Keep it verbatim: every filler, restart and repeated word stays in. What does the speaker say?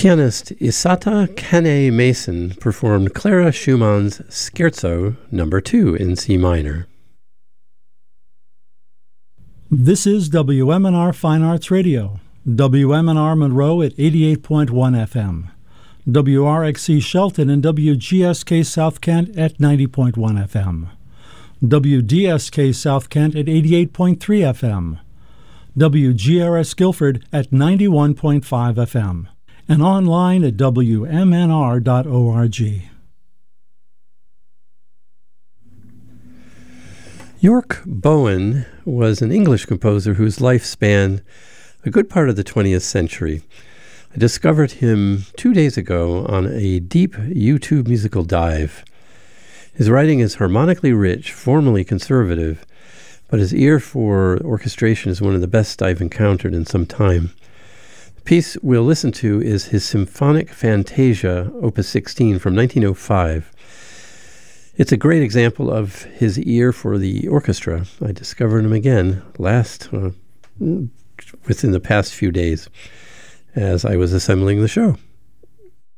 Pianist Isata Kane-Mason performed Clara Schumann's Scherzo number two in C minor. This is W M N R Fine Arts Radio, W M N R Monroe at eighty-eight point one F M, W R X C Shelton and W G S K South Kent at ninety point one F M, W D S K South Kent at eighty-eight point three F M, W G R S Guilford at ninety-one point five F M, and online at W M N R dot org. York Bowen was an English composer whose life spanned a good part of the twentieth century. I discovered him two days ago on a deep YouTube musical dive. His writing is harmonically rich, formally conservative, but his ear for orchestration is one of the best I've encountered in some time. The piece we'll listen to is his Symphonic Fantasia, Opus sixteen, from nineteen oh five. It's a great example of his ear for the orchestra. I discovered him again last, uh, within the past few days, as I was assembling the show.